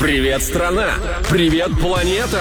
Привет, страна! Привет, планета!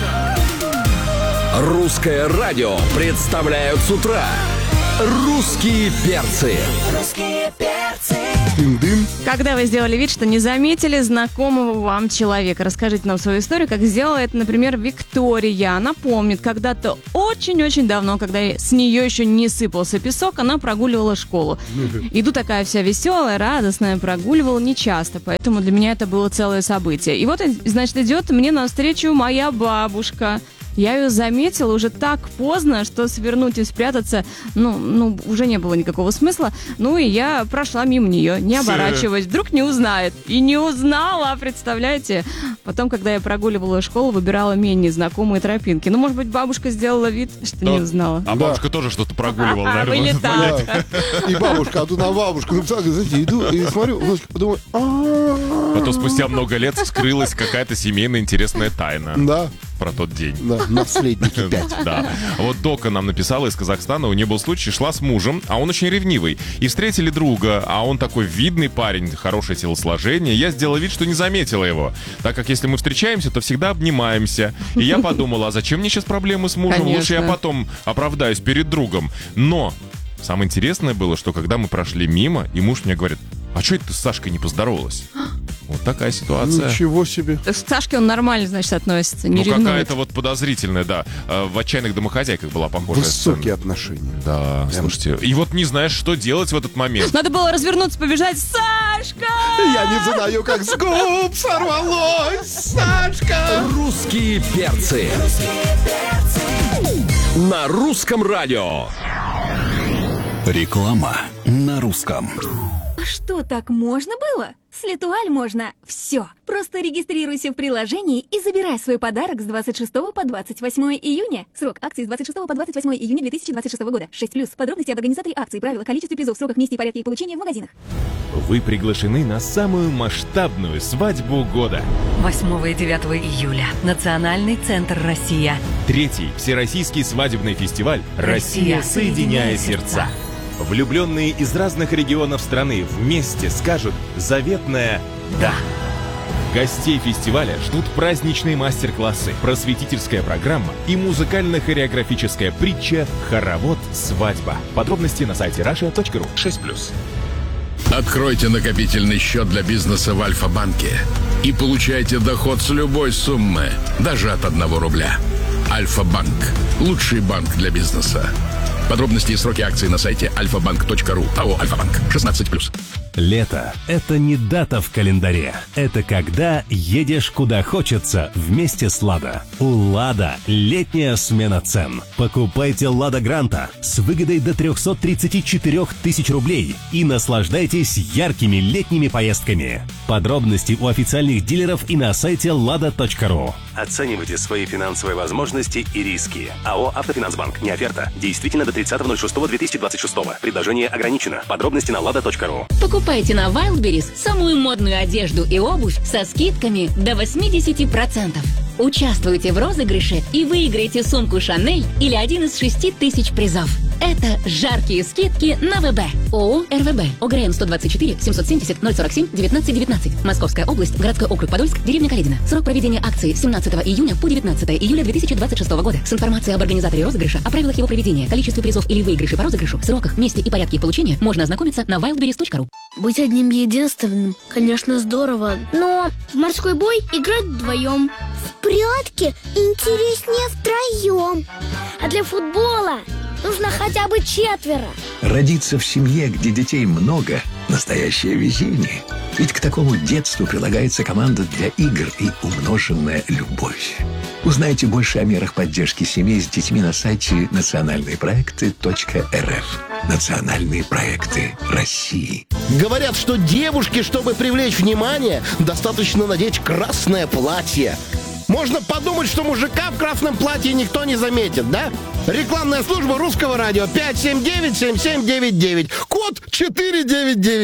Русское радио представляют с утра «Русские перцы». Русские перцы. Когда вы сделали вид, что не заметили знакомого вам человека? Расскажите нам свою историю, как сделала это, например, Виктория. Она помнит, когда-то очень-очень давно, когда с нее еще не сыпался песок, она прогуливала школу. Иду такая вся веселая, радостная, прогуливала нечасто, поэтому для меня это было целое событие. И вот, значит, идет мне навстречу моя бабушка. Я ее заметила уже так поздно, что свернуть и спрятаться, уже не было никакого смысла. Ну, и я прошла мимо нее, не оборачиваясь. Вдруг не узнает. И не узнала, представляете? Потом, когда я прогуливала школу, выбирала менее знакомые тропинки. Ну, может быть, бабушка сделала вид, что не узнала. А бабушка тоже что-то прогуливала, наверное. Или так. И бабушка, а тут на бабушку. Ну, так, знаете, иду и смотрю, подумаю, Потом спустя много лет скрылась какая-то семейная интересная тайна. Да. Про тот день. Да, наследники 5. Да. Вот Дока нам написала из Казахстана, у нее был случай, шла с мужем, а он очень ревнивый. И встретили друга, а он такой видный парень, хорошее телосложение. Я сделала вид, что не заметила его, так как если мы встречаемся, то всегда обнимаемся. И я подумала, а зачем мне сейчас проблемы с мужем? Конечно. Лучше я потом оправдаюсь перед другом. Но самое интересное было, что когда мы прошли мимо, и муж мне говорит: а что это ты с Сашкой не поздоровалась? Вот такая ситуация. Ничего себе. К Сашке он нормально, значит, относится, не ревнует. Какая-то вот подозрительная, да. В «Отчаянных домохозяйках» была похожая Высокие сцена. отношения. Да, слушайте. И вот не знаешь, что делать в этот момент. Надо было развернуться, побежать. Сашка! Я не знаю, как с губ сорвалось, Сашка. «Русские перцы» Русские перцы. на русском радио. Реклама на русском. Что, так можно было? С Летуаль можно все. Просто регистрируйся в приложении и забирай свой подарок с 26 по 28 июня. Срок акции с 26 по 28 июня 2026 года. 6+. Подробности об организаторе акции, правила, количестве призов, сроках, месте и порядке их получения в магазинах. Вы приглашены на самую масштабную свадьбу года. 8 и 9 июля. Национальный центр «Россия». 3-й Всероссийский свадебный фестиваль «Россия, соединяя сердца». Влюбленные из разных регионов страны вместе скажут заветное «да». Гостей фестиваля ждут праздничные мастер-классы, просветительская программа и музыкально-хореографическая притча «Хоровод свадьба». Подробности на сайте russia.ru. 6+. Откройте накопительный счет для бизнеса в Альфа-банке и получайте доход с любой суммы, даже от 1 рубля. Альфа-банк. Лучший банк для бизнеса. Подробности и сроки акций на сайте alfabank.ru. АО «Альфа-банк». 16+. Лето – это не дата в календаре. Это когда едешь куда хочется вместе с «Лада». У «Лада» летняя смена цен. Покупайте «Лада Гранта» с выгодой до 334 тысяч рублей и наслаждайтесь яркими летними поездками. Подробности у официальных дилеров и на сайте lada.ru. Оценивайте свои финансовые возможности и риски. АО «Автофинансбанк». Не оферта. Действительно до 30.06.2026. Предложение ограничено. Подробности на lada.ru. Покупайте на Wildberries самую модную одежду и обувь со скидками до 80%. Участвуйте в розыгрыше и выиграйте сумку «Шанель» или один из 6000 призов. Это жаркие скидки на ВБ. ООО «РВБ». ОГРН 124 770 047 1919. Московская область, городской округ Подольск, деревня Каледино. Срок проведения акции с 17 июня по 19 июля 2026 года. С информацией об организаторе розыгрыша, о правилах его проведения, количестве призов или выигрыше по розыгрышу, сроках, месте и порядке их получения можно ознакомиться на wildberries.ru. Быть одним единственным, конечно, здорово, но в морской бой играть вдвоем. В прятки интереснее втроем. А для футбола нужно хотя бы 4. Родиться в семье, где детей много – настоящее везение. Ведь к такому детству прилагается команда для игр и умноженная любовь. Узнайте больше о мерах поддержки семей с детьми на сайте национальныепроекты.рф. Национальные проекты России. Говорят, что девушке, чтобы привлечь внимание, достаточно надеть красное платье. Можно подумать, что мужика в красном платье никто не заметит, да? Рекламная служба Русского радио 579-7799. Код 499.